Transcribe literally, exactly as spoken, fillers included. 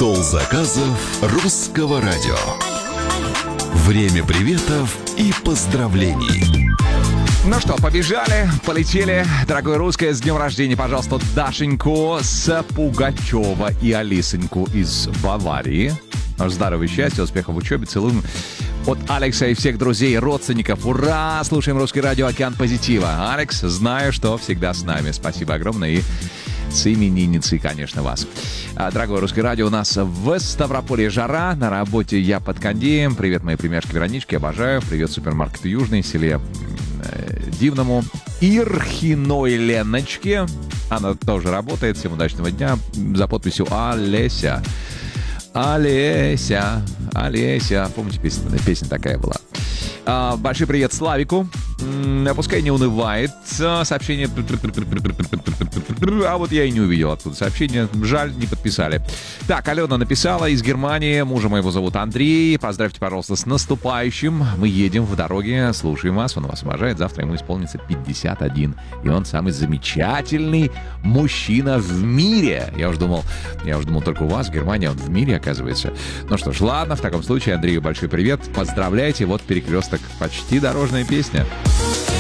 Стол заказов русского радио. Время приветов и поздравлений. Ну что, побежали, полетели. Дорогое русское, с днем рождения, пожалуйста, Дашеньку с Пугачева и Алисоньку из Баварии. Здоровья, счастья, успехов в учебе. Целуем от Алекса и всех друзей и родственников. Ура! Слушаем Русское радио «Океан позитива». Алекс, знаю, что всегда с нами. Спасибо огромное и с именинницей, конечно, вас. Дорогое Русское радио, у нас в Ставрополе жара. На работе я под кондеем. Привет моей племяшке Вероничке, обожаю. Привет супермаркету Южный, селе Дивному. Ирхиной Леночке. Она тоже работает. Всем удачного дня. За подписью Олеся. Олеся, Олеся. Помните, песня, песня такая была. А, большой привет Славику. Пускай не унывает. Сообщение. А вот я и не увидел оттуда сообщение. Жаль, не подписали. Так, Алена написала из Германии. Мужа моего зовут Андрей. Поздравьте, пожалуйста, с наступающим. Мы едем в дороге. Слушаем вас. Он вас обожает. Завтра ему исполнится пятьдесят один. И он самый замечательный мужчина в мире. Я уже думал, я уже думал только у вас в Германии. Он в мире, оказывается. Ну что ж, ладно. В таком случае Андрею большой привет. Поздравляйте. Вот перекресток. Почти дорожная песня.